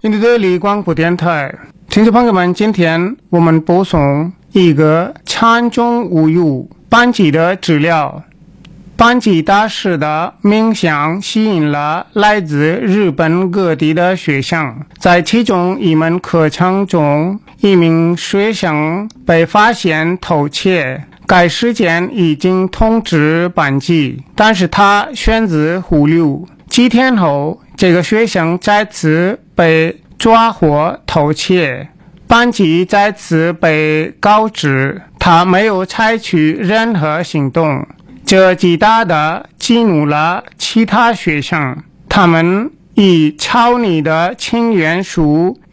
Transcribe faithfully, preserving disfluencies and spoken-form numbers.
印度的立广播电台，听众朋友们，今天我们播送一个禅宗无忧班级的资料。班级大师的冥想吸引了来自日本各地的学生，在其中一门课程中，一名学生被发现偷窃，该事件已经通知班级，但是他选择忽略。几天后，这个学生再次被抓获偷窃，班级再次被告知他没有采取任何行动，这极大地激怒了其他学生，他们以草拟的请愿书